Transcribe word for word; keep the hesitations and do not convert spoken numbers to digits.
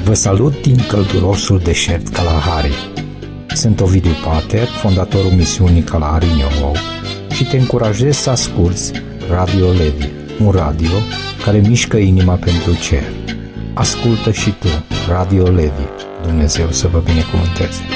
Vă salut din căldurosul deșert Kalahari. Sunt Ovidiu Pater, fondatorul misiunii Kalahari in Your Walk, și te încurajez să asculți Radio Levi, un radio care mișcă inima pentru cer. Ascultă și tu Radio Levi. Dumnezeu să vă binecuvânteze.